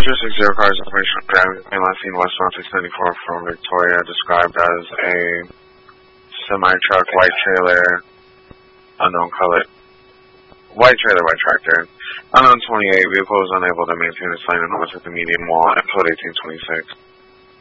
060 cars information driving last seen west on 694 from Victoria, described as a semi-truck, white trailer, unknown color, white trailer, white tractor. Unknown 28, vehicle was unable to maintain its line and was at the median wall and code 1826.